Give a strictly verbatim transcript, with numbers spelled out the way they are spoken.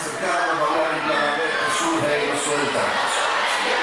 acercamos a hablar en la surge y lo suelta.